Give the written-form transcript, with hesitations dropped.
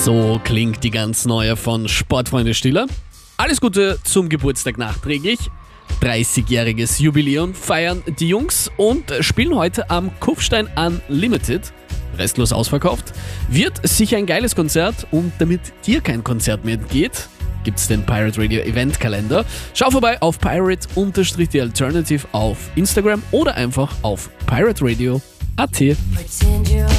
So klingt die ganz neue von Sportfreunde Stiller. Alles Gute zum Geburtstag nachträglich. 30-jähriges Jubiläum feiern die Jungs und spielen heute am Kufstein Unlimited. Restlos ausverkauft. Wird sicher ein geiles Konzert und damit dir kein Konzert mehr entgeht, gibt's den Pirate Radio Eventkalender. Schau vorbei auf pirate_the Alternative auf Instagram oder einfach auf pirateradio.at.